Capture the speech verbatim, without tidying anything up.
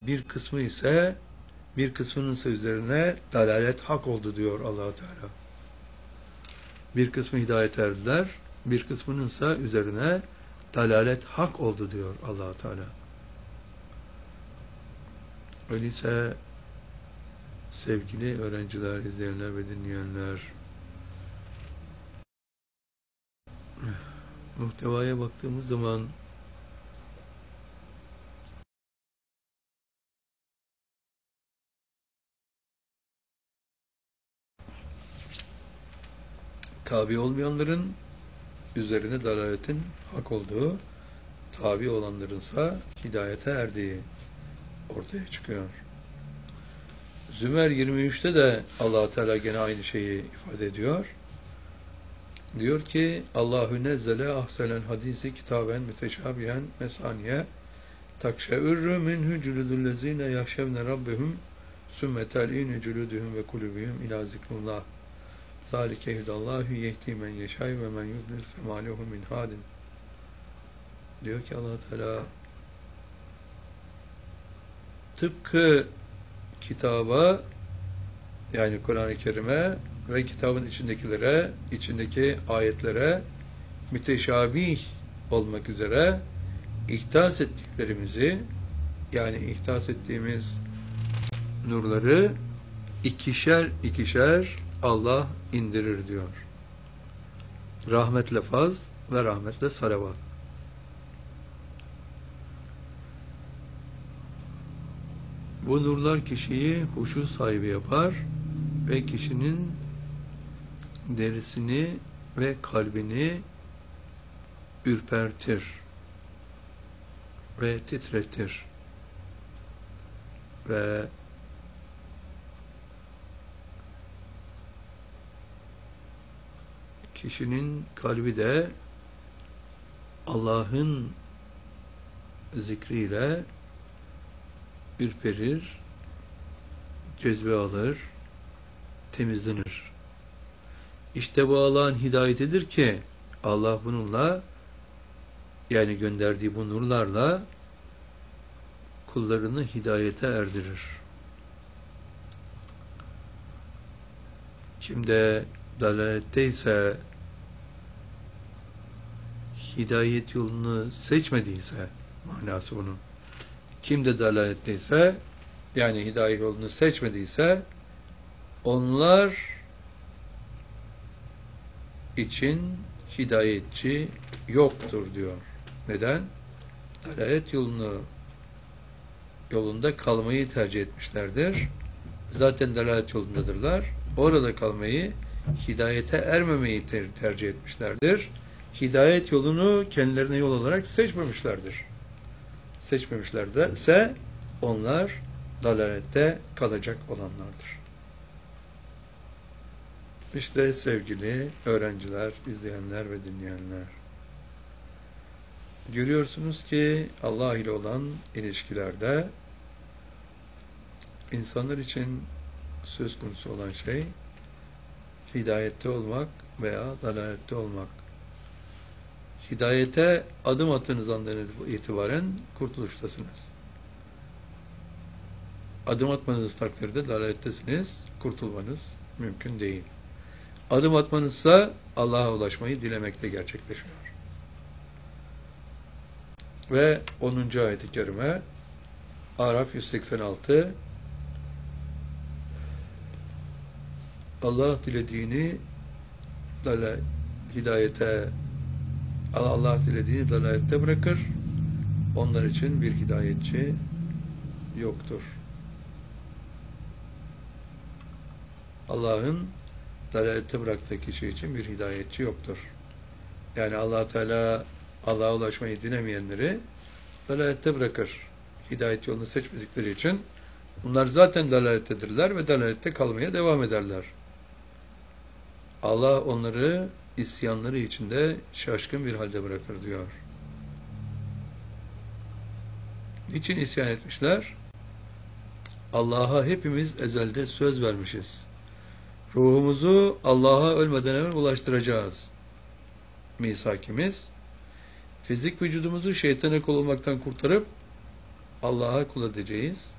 bir kısmı ise bir kısmının ise üzerine dalalet hak oldu diyor Allah-u Teala. Bir kısmı hidayet erdiler, bir kısmının ise üzerine dalalet hak oldu diyor Allah-u Teala. Öyleyse sevgili öğrenciler, izleyenler ve dinleyenler, muhtevaya baktığımız zaman tabi olmayanların üzerine dalaletin hak olduğu, tabi olanlarınsa hidayete erdiği ortaya çıkıyor. Zümer yirmi üçte de Allah-u Teala gene aynı şeyi ifade ediyor. Diyor ki Allahu nezzele ahsenen hadisi kitaben müteşabihen mesaniye takşe'ürrü minhu cülüdüllezine yahşevne rabbehum sümme tel'ine cülüdühüm ve kulübühüm ila zikrullah zâlike hüdallâhü yehdi men yeşây ve men yudlil femâlehu min hadin. Diyor ki Allah-u Teala tıpkı kitaba, yani Kur'an-ı Kerim'e ve kitabın içindekilere, içindeki ayetlere müteşabih olmak üzere ihtas ettiklerimizi, yani ihtas ettiğimiz nurları ikişer ikişer Allah indirir diyor. Rahmetle faz ve rahmetle salavat. Bu nurlar kişiyi huşu sahibi yapar ve kişinin derisini ve kalbini ürpertir ve titretir ve kişinin kalbi de Allah'ın zikriyle ürperir, cezbe alır, temizlenir. İşte bu Allah'ın hidayetidir ki Allah bununla, yani gönderdiği bu nurlarla kullarını hidayete erdirir. Kimde dalaletteyse, hidayet yolunu seçmediyse, manası bunun. Kimde dalaletteyse, yani hidayet yolunu seçmediyse, onlar için hidayetçi yoktur diyor. Neden? Dalalet yolunu yolunda kalmayı tercih etmişlerdir. Zaten dalalet yolundadırlar. Orada kalmayı, hidayete ermemeyi ter tercih etmişlerdir. Hidayet yolunu kendilerine yol olarak seçmemişlerdir. Seçmemişlerse onlar dalalette kalacak olanlardır. İşte sevgili öğrenciler, izleyenler ve dinleyenler, görüyorsunuz ki Allah ile olan ilişkilerde insanlar için söz konusu olan şey hidayette olmak veya dalalette olmak. Hidayete adım attığınız andan itibaren kurtuluştasınız. Adım atmanız takdirde dalalettesiniz, kurtulmanız mümkün değil. Adım atmanızsa Allah'a ulaşmayı dilemekle gerçekleşiyor. Ve onuncu ayet-i kerime Araf yüz seksen altı, Allah dilediğini dalal, hidayete Allah dilediğini dalalette bırakır. Onlar için bir hidayetçi yoktur. Allah'ın dalalette bıraktığı kişi için bir hidayetçi yoktur. Yani Allah Teala Allah'a ulaşmayı dilemeyenleri dalalette bırakır. Hidayet yolunu seçmedikleri için bunlar zaten dalalettedirler ve dalalette kalmaya devam ederler. Allah onları isyanları içinde şaşkın bir halde bırakır diyor. Niçin isyan etmişler? Allah'a hepimiz ezelde söz vermişiz. Ruhumuzu Allah'a ölmeden evvel ulaştıracağız. Misakimiz, fizik vücudumuzu şeytana kul olmaktan kurtarıp Allah'a kul edeceğiz.